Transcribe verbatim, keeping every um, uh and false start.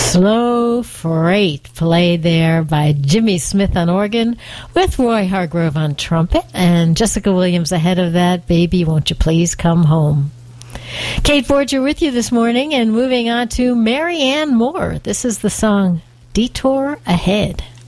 Slow Freight, played there by Jimmy Smith on organ with Roy Hargrove on trumpet, and Jessica Williams ahead of that, Baby, Won't You Please Come Home. Kate Forger with you this morning, and moving on to Mary Ann Moore. This is the song Detour Ahead.